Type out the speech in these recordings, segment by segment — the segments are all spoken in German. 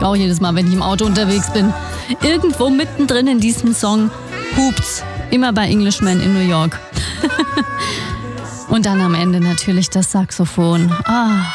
Auch jedes Mal, wenn ich im Auto unterwegs bin. Irgendwo mittendrin in diesem Song hupt's. Immer bei Englishman in New York. Und dann am Ende natürlich das Saxophon. Ah.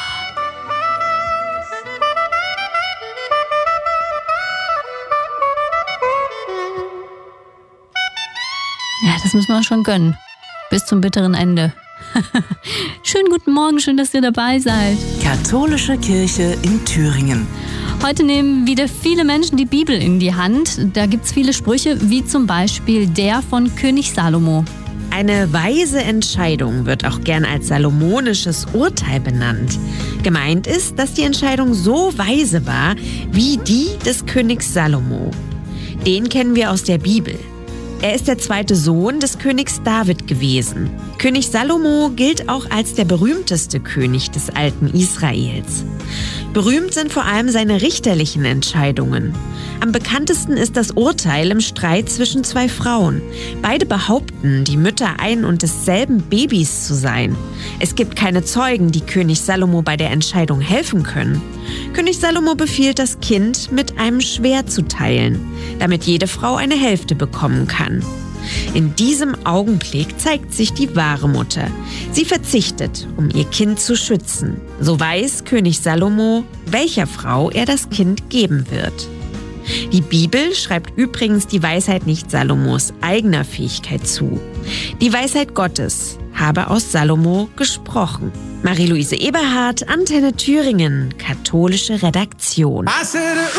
Ja, das müssen wir schon gönnen. Bis zum bitteren Ende. Schönen guten Morgen, schön, dass ihr dabei seid. Katholische Kirche in Thüringen. Heute nehmen wieder viele Menschen die Bibel in die Hand. Da gibt's viele Sprüche, wie zum Beispiel der von König Salomo. Eine weise Entscheidung wird auch gern als salomonisches Urteil benannt. Gemeint ist, dass die Entscheidung so weise war wie die des Königs Salomo. Den kennen wir aus der Bibel. Er ist der zweite Sohn des Königs David gewesen. König Salomo gilt auch als der berühmteste König des alten Israels. Berühmt sind vor allem seine richterlichen Entscheidungen. Am bekanntesten ist das Urteil im Streit zwischen zwei Frauen. Beide behaupten, die Mütter ein und desselben Babys zu sein. Es gibt keine Zeugen, die König Salomo bei der Entscheidung helfen können. König Salomo befiehlt, das Kind mit einem Schwert zu teilen, damit jede Frau eine Hälfte bekommen kann. In diesem Augenblick zeigt sich die wahre Mutter. Sie verzichtet, um ihr Kind zu schützen. So weiß König Salomo, welcher Frau er das Kind geben wird. Die Bibel schreibt übrigens die Weisheit nicht Salomos eigener Fähigkeit zu. Die Weisheit Gottes habe aus Salomo gesprochen. Marie-Louise Eberhardt, Antenne Thüringen, katholische Redaktion.